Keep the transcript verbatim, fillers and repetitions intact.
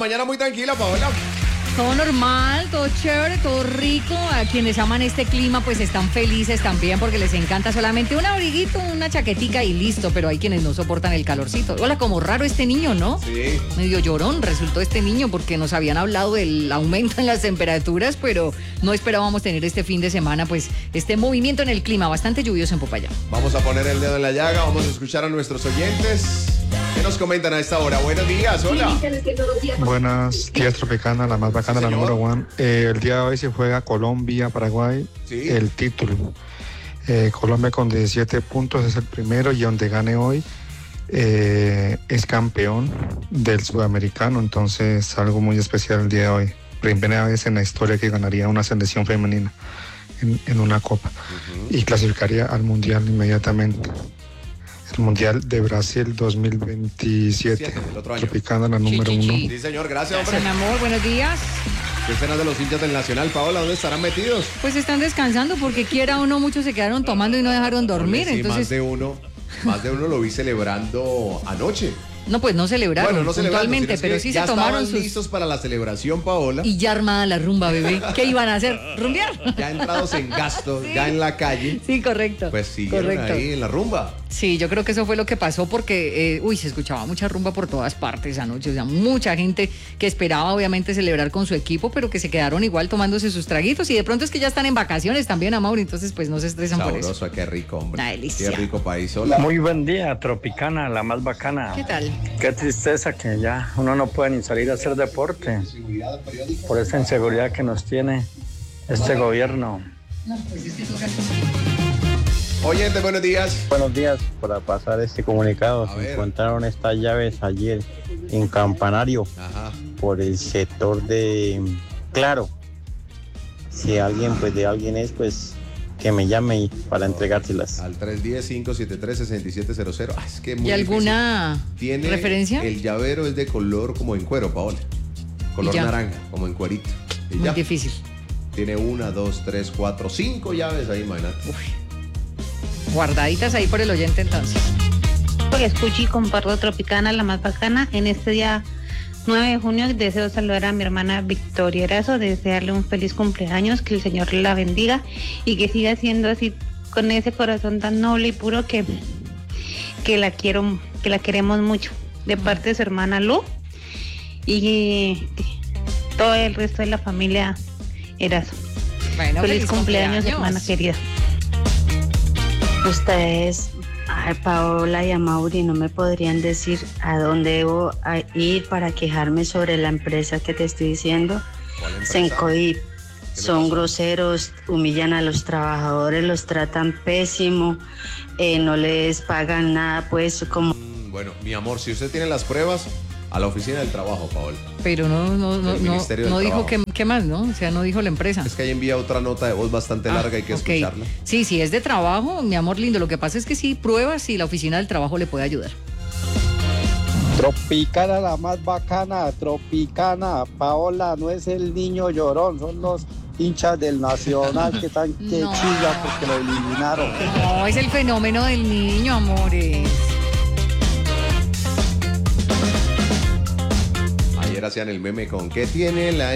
mañana muy tranquila, Paola. Todo normal, todo chévere, todo rico. A quienes aman este clima, pues están felices también porque les encanta solamente un abriguito, una chaquetica y listo. Pero hay quienes no soportan el calorcito. Hola, como raro este niño, ¿no? Sí. Medio llorón resultó este niño porque nos habían hablado del aumento en las temperaturas, pero no esperábamos tener este fin de semana, pues este movimiento en el clima bastante lluvioso en Popayán. Vamos a poner el dedo en la llaga, vamos a escuchar a nuestros oyentes. ¿Qué nos comentan a esta hora? Buenos días, hola. Buenas días, Tropicana, la más bacana, Sí, la señor. número one. Eh, el día de hoy se juega Colombia-Paraguay, Sí. el título. Eh, Colombia con diecisiete puntos es el primero y donde gane hoy eh, es campeón del sudamericano, entonces algo muy especial el día de hoy. Primera vez en la historia que ganaría una selección femenina en, en una copa Uh-huh. y clasificaría al mundial inmediatamente. El mundial de Brasil dos mil veintisiete. Siete, el otro año. Tropicana, la número chi, uno. chi. Sí, señor, gracias, Gracias, mi hombre. amor, buenos días. ¿Qué escenas de los hinchas del Nacional, Paola? ¿Dónde estarán metidos? Pues están descansando porque quiera o no, muchos se quedaron tomando y no dejaron dormir. Ponle, sí, Entonces, más de uno, más de uno lo vi celebrando anoche. no, pues no celebraron Bueno, no celebrando, puntualmente, sino es pero que sí ya se tomaron estaban sus... listos para la celebración, Paola. Y ya armada la rumba, bebé. ¿Qué iban a hacer? ¿Rumbear? Ya entrados en gasto, Sí. ya en la calle, Sí, correcto. pues siguieron correcto. ahí en la rumba. Sí, yo creo que eso fue lo que pasó porque, eh, uy, se escuchaba mucha rumba por todas partes anoche. O sea, mucha gente que esperaba obviamente celebrar con su equipo, pero que se quedaron igual tomándose sus traguitos. Y de pronto es que ya están en vacaciones también, Amaury, entonces pues no se estresan por eso. Sabroso, qué rico, hombre. Una delicia. Qué rico país. Hola. Muy buen día, Tropicana, la más bacana. ¿Qué tal? Qué tristeza que ya uno no puede ni salir a hacer deporte por esta inseguridad que nos tiene este gobierno. Oyente, buenos días. Buenos días, para pasar este comunicado. A Se ver. encontraron estas llaves ayer en Campanario Ajá. por el sector de Claro. Si alguien, pues de alguien es, pues que me llame y para entregárselas. Al tres uno cero, cinco siete tres, seis siete cero cero. Ah, es que es muy ¿Y alguna difícil. ¿Tiene referencia? El llavero es de color como en cuero, Paola. Color Y ya. naranja, como en cuerito. Y Muy ya. difícil. Tiene una, dos, tres, cuatro, cinco llaves ahí, imagínate. Guardaditas ahí por el oyente entonces. Porque escucho y comparto Tropicana, la más bacana. En este día nueve de junio deseo saludar a mi hermana Victoria Erazo, desearle un feliz cumpleaños, que el Señor la bendiga y que siga siendo así con ese corazón tan noble y puro que, que la quiero, que la queremos mucho. De parte de su hermana Lu y todo el resto de la familia Erazo. Bueno, Feliz cumpleaños, hermana querida. Ustedes, a Paola y a Mauri, no me podrían decir a dónde debo a ir para quejarme sobre la empresa que te estoy diciendo. ¿Cuál empresa? Sencoip. le Son pasó? groseros, humillan a los trabajadores, los tratan pésimo, eh, no les pagan nada, pues como... Mm, Bueno, mi amor, si usted tiene las pruebas, a la oficina del trabajo, Paola. Pero no, no, no, Del no, Ministerio del no dijo Trabajo. qué, qué más, ¿no? O sea, no dijo la empresa. Es que ahí envía otra nota de voz bastante larga, hay que Ah, ok. escucharla. Sí, sí, es de trabajo, mi amor lindo. Lo que pasa es que sí, pruebas si la oficina del trabajo le puede ayudar. Tropicana, la más bacana, Tropicana. Paola no es el niño llorón, son los hinchas del Nacional que están que No. chilla porque lo eliminaron. No, es el fenómeno del niño, amores. Ayer hacían el meme con ¿qué tiene la